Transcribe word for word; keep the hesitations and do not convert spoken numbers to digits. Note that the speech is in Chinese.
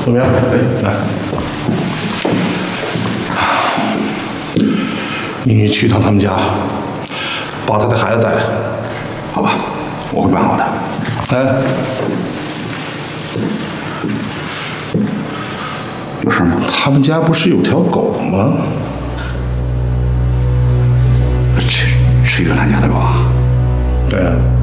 怎么样？哎，来，你去趟他们家，把他的孩子带来。 好吧，我会办好的。 哎， 有事吗？ 他们家不是有条狗吗？ 是是原来家的狗啊？ 对啊。